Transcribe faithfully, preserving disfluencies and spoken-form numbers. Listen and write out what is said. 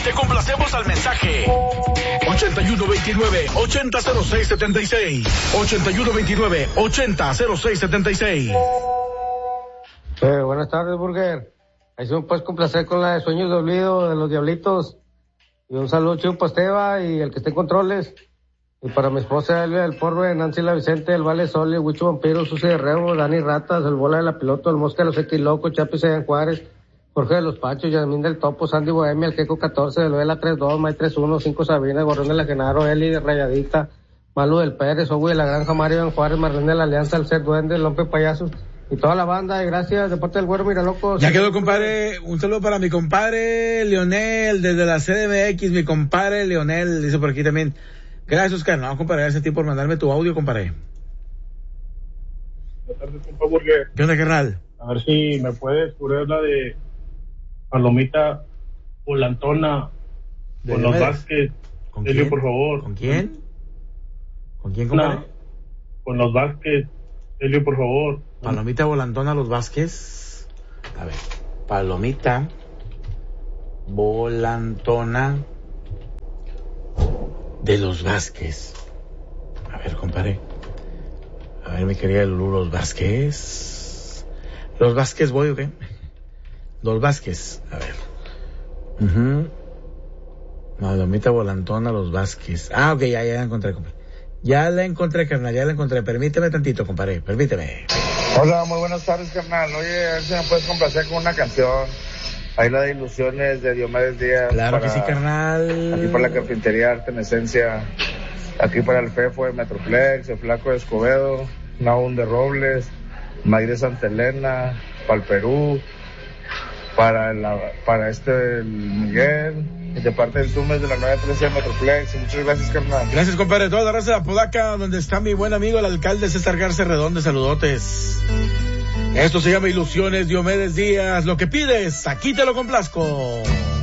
te complacemos al mensaje. ochenta y uno veintinueve, ochenta cero seis setenta y seis. ochenta y uno veintinueve, ochenta cero seis setenta y seis. Eh, buenas tardes, Burger. Ahí se me puedes complacer con la de Sueños de Olvido de los Diablitos. Y un saludo chido para Esteba y el que esté en controles. Y para mi esposa, Elia del Porbe, Nancy La Vicente, el Vale Sol, el Huicho Vampiro, Susi de Rebo, Dani Ratas, el Bola de la Piloto, el Mosca de los X Loco, Chapi Seyan Juárez, Jorge de los Pachos, Yasmín del Topo, Sandy Bohemia, el Queco catorce, el Vela treinta y dos, May treinta y uno, cinco Sabina, Gorrón de la Genaro, Eli de Rayadita, Malu del Pérez, Ogui de la Granja, Mario de Juárez, Marlene de la Alianza, el Ser Duende, el Lompe Payasos y toda la banda. Y gracias de parte del Güero Miralocos. Ya quedó, compadre. Un saludo para mi compadre Leonel desde la C D M X, mi compadre Leonel, dice por aquí también. Gracias, Oscar. No, compadre, gracias a ti por mandarme tu audio, compadre. Buenas tardes, compa Burger. ¿Qué onda, carnal? A ver si me puedes poner la de Palomita Volantona con los Vázquez. ¿Con Elio, quién? por favor. ¿Con quién? ¿Con quién, compadre? No, con los Vázquez. Elio, por favor. Palomita Volantona, los Vázquez. A ver. Palomita Volantona de los Vázquez. A ver, compadre. A ver, mi querida Lulú, los Vázquez. Los Vázquez, ¿voy o qué? Los Vázquez. A ver. Uh-huh. Palomita Volantona, los Vázquez. Ah, ok, ya, ya la encontré, compadre. Ya la encontré, carnal, ya la encontré. Permíteme tantito, compadre, permíteme. Hola, muy buenas tardes, carnal. Oye, a ver si me puedes complacer con una canción. Ahí la de Ilusiones de Diomedes Díaz. Claro para, que sí, carnal. Aquí para la Carpintería Arte en Esencia. Aquí para el Fefo de Metroplex, el Flaco de Escobedo, Naún de Robles, May de Santa Elena, para el Perú, para, la, para este el Miguel, y de parte del Tumes de la nueve trece de Metroplex. Y muchas gracias, carnal. Gracias, compadre. Toda la raza de Apodaca, donde está mi buen amigo, el alcalde César Garza Redondo. Saludotes. Esto se llama Ilusiones, Diomedes Díaz. Lo que pides, aquí te lo complazco.